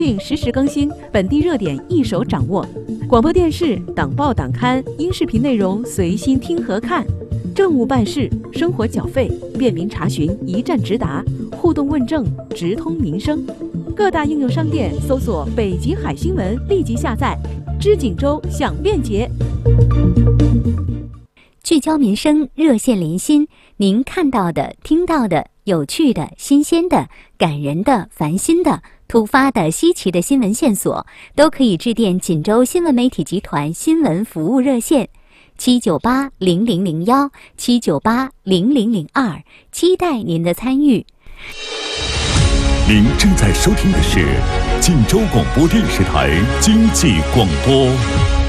并实时更新，本地热点一手掌握。广播电视、党报党刊、音视频内容随心听和看。政务办事、生活缴费、便民查询、一站直达、互动问政、直通民生。各大应用商店搜索北极海新闻，立即下载。知锦州享便捷。 聚焦民生，热线连心，您看到的、听到的、有趣的、新鲜的、感人的、烦心的、突发的、稀奇的新闻线索，都可以致电锦州新闻媒体集团新闻服务热线798-0001、798-0002，期待您的参与。 您正在收听的是锦州广播电视台经济广播。